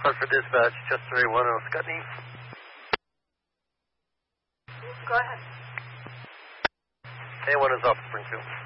For dispatch, Chester 810, Scotney. Go ahead. A1 is off Springfield.